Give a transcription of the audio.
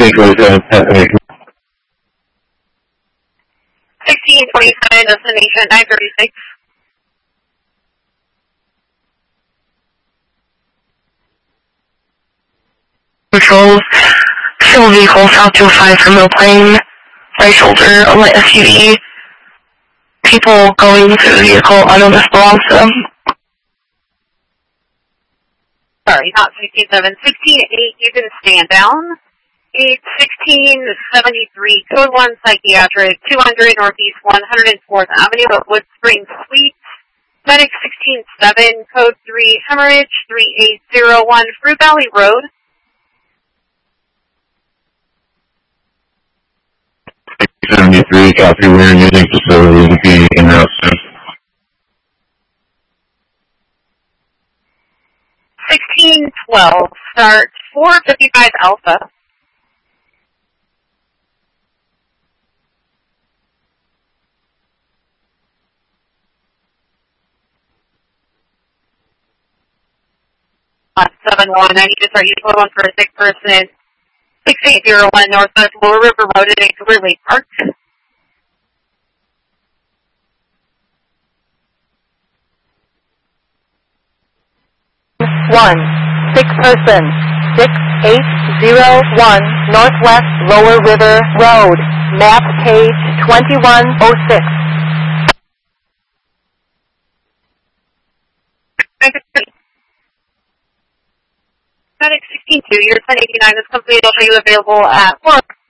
1627, destination 936. Controls, fuel vehicle South 205 from Mill Plain, right shoulder, a light SUV. People going to the vehicle, I know this belongs to them. Sorry, not 167. 168, you can stand down. 1673, code 1 psychiatric, 200 Northeast 104th Avenue at Wood Springs Suites. Medic 167, code 3 hemorrhage 3801 Fruit Valley Road. 73, copy, we're using facility to be in-house soon. 1612, start 455 Alpha. On 71, I need to start using one for a sick person. 6801 Northwest Lower River Road at Clear Lake Park. One, sick person, 6801 Northwest Lower River Road, map page 2106. Medic 162, your 1089 is complete. I'll show you available at 4.